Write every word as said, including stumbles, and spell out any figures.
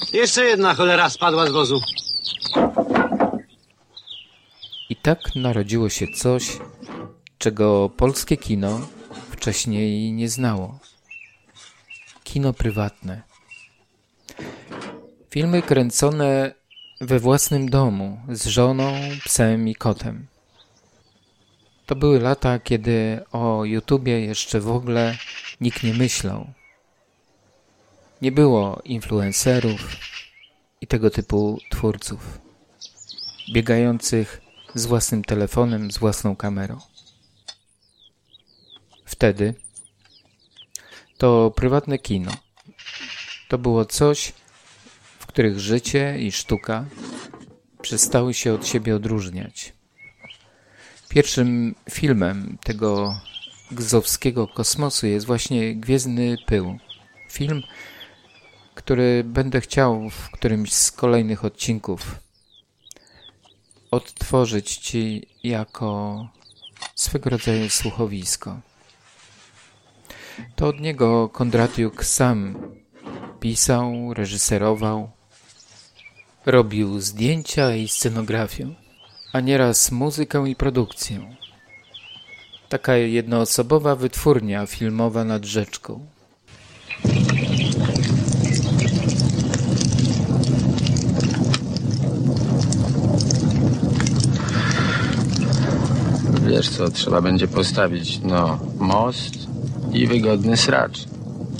Jeszcze jedna cholera spadła z wozu. I tak narodziło się coś, czego polskie kino wcześniej nie znało. Kino prywatne. Filmy kręcone we własnym domu, z żoną, psem i kotem. To były lata, kiedy o YouTubie jeszcze w ogóle nikt nie myślał. Nie było influencerów i tego typu twórców, biegających z własnym telefonem, z własną kamerą. Wtedy to prywatne kino. To było coś, w których życie i sztuka przestały się od siebie odróżniać. Pierwszym filmem tego gzowskiego kosmosu jest właśnie Gwiezdny Pył. Film, który będę chciał w którymś z kolejnych odcinków odtworzyć Ci jako swego rodzaju słuchowisko. To od niego Kondratiuk sam pisał, reżyserował, robił zdjęcia i scenografię, a nieraz muzykę i produkcję. Taka jednoosobowa wytwórnia filmowa nad rzeczką. Wiesz co, trzeba będzie postawić, no, most i wygodny sracz.